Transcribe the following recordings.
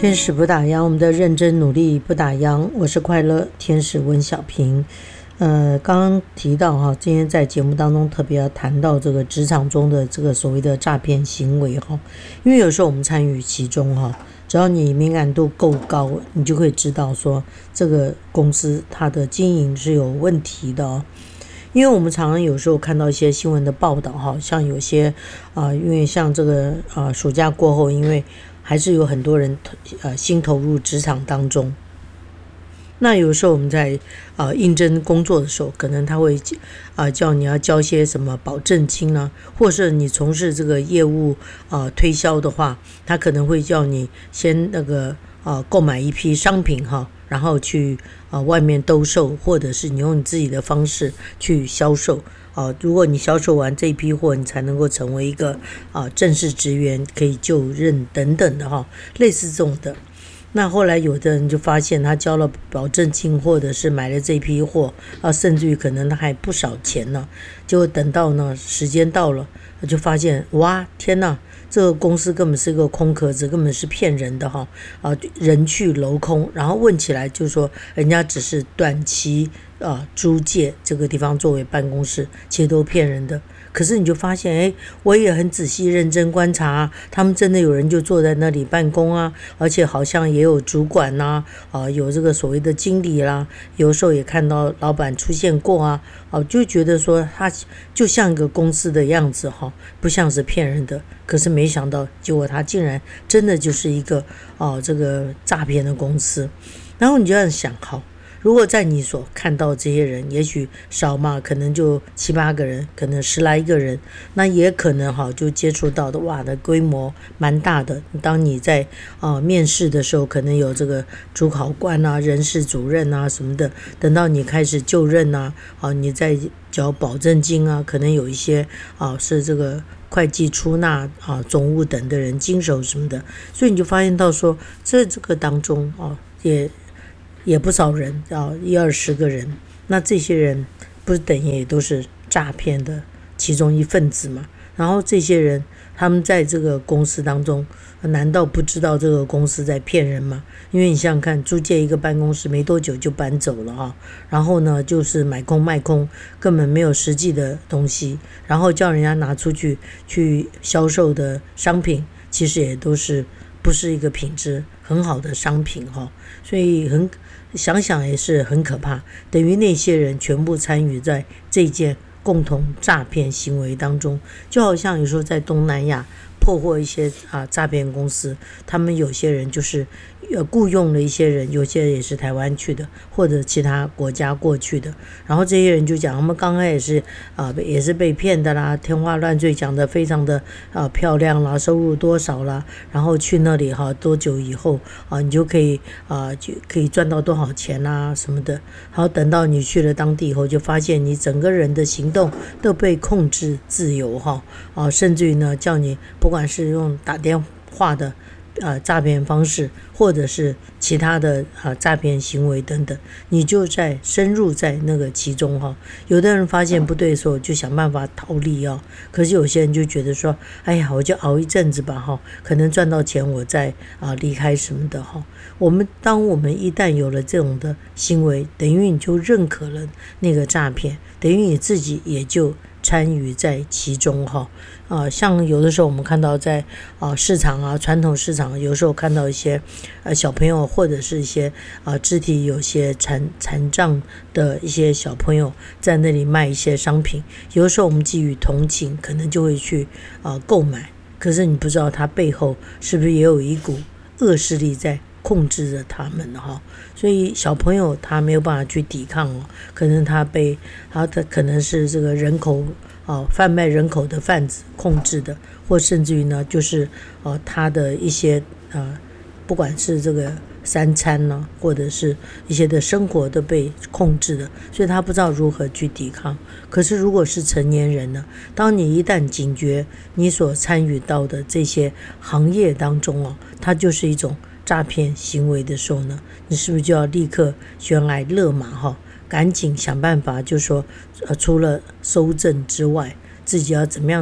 天使不打烊，我们的认真努力不打烊。我是快乐天使温小平。刚刚提到哈，今天在节目当中特别要谈到这个职场中的这个所谓的诈骗行为哈，因为有时候我们参与其中哈，只要你敏感度够高，你就可以知道说这个公司它的经营是有问题的哦。因为我们常常有时候看到一些新闻的报道哈，像有些因为像这个暑假过后，因为还是有很多人新投入职场当中。那有时候我们在应征工作的时候，可能他会叫你要交些什么保证金啊，或是你从事这个业务推销的话，他可能会叫你先购买一批商品哈，然后去外面兜售，或者是你用你自己的方式去销售。如果你销售完这一批货，你才能够成为一个正式职员，可以就任等等的哈，类似这种的。那后来有的人就发现他交了保证金，或者是买了这批货甚至于可能他还不少钱呢。结果等到呢时间到了，就发现哇天哪，这个公司根本是个空壳子，根本是骗人的哈人去楼空。然后问起来就说人家只是短期租借这个地方作为办公室，其实都骗人的。可是你就发现我也很仔细认真观察他们真的有人就坐在那里办公而且好像也有主管有这个所谓的经理啦，有时候也看到老板出现过就觉得说他就像一个公司的样子不像是骗人的。可是没想到结果他竟然真的就是一个这个诈骗的公司。然后你就这样想，好，如果在你所看到这些人，也许少嘛，可能就7、8个人，可能10来个人，那也可能就接触到的哇的规模蛮大的。当你在面试的时候，可能有这个主考官人事主任什么的，等到你开始就任你在缴保证金可能有一些是这个会计出纳总务等的人经手什么的，所以你就发现到说这个当中也不少人10-20个人，那这些人不是等于也都是诈骗的其中一份子嘛？然后这些人他们在这个公司当中，难道不知道这个公司在骗人吗？因为你想想看，租借一个办公室没多久就搬走了然后呢就是买空卖空，根本没有实际的东西，然后叫人家拿出去销售的商品，其实也都是不是一个品质很好的商品所以想想也是很可怕，等于那些人全部参与在这件共同诈骗行为当中。就好像有时候在东南亚破获一些诈骗公司，他们有些人就是雇佣了一些人，有些人也是台湾去的，或者其他国家过去的。然后这些人就讲，他们刚开始也是被骗的啦，天花乱坠讲的非常的漂亮啦，收入多少啦，然后去那里多久以后你就可以赚到多少钱啦什么的。好，等到你去了当地以后，就发现你整个人的行动都被控制自由甚至于呢叫你不管是用打电话的诈骗方式，或者是其他的诈骗行为等等，你就在深入在那个其中有的人发现不对的时候就想办法逃离可是有些人就觉得说，哎呀，我就熬一阵子吧可能赚到钱我再离开什么的当我们一旦有了这种的行为，等于你就认可了那个诈骗，等于你自己也就参与在其中像有的时候我们看到在市场传统市场，有时候看到一些小朋友，或者是一些肢体有些残障的一些小朋友在那里卖一些商品，有的时候我们基于同情可能就会去购买，可是你不知道他背后是不是也有一股恶势力在控制着他们所以小朋友他没有办法去抵抗可能他可能是这个人口贩卖人口的贩子控制的，或甚至于呢就是他的一些不管是这个3餐或者是一些的生活都被控制的，所以他不知道如何去抵抗。可是如果是成年人呢，当你一旦警觉你所参与到的这些行业当中它就是一种诈骗行为的时候呢，你是不是就要立刻悬崖勒马赶紧想办法，就说除了搜证之外，自己要怎么样的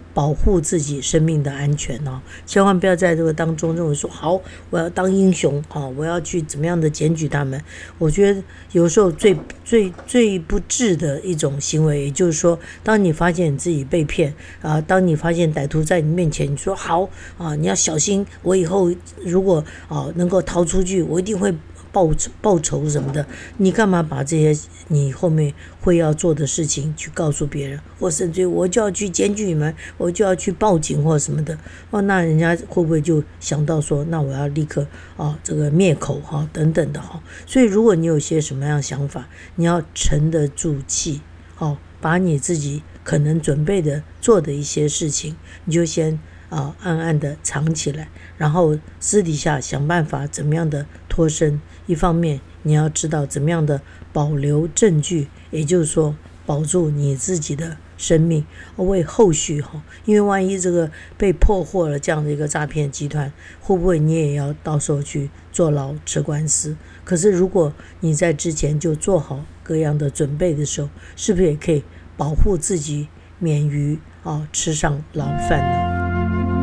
保护自己生命的安全哦，千万不要在这个当中认为说好，我要当英雄我要去怎么样的检举他们。我觉得有时候最不智的一种行为，也就是说，当你发现你自己被骗当你发现歹徒在你面前，你说好你要小心，我以后如果能够逃出去，我一定会报仇什么的，你干嘛把这些你后面会要做的事情去告诉别人，或甚至于我就要去检举你们，我就要去报警或什么的那人家会不会就想到说，那我要立刻这个灭口等等的所以如果你有些什么样的想法，你要沉得住气把你自己可能准备的做的一些事情，你就先暗暗的藏起来，然后私底下想办法怎么样的脱身。一方面你要知道怎么样的保留证据，也就是说保住你自己的生命，为后续因为万一这个被破获了这样的一个诈骗集团，会不会你也要到时候去坐牢吃官司？可是如果你在之前就做好各样的准备的时候，是不是也可以保护自己免于吃上牢饭呢？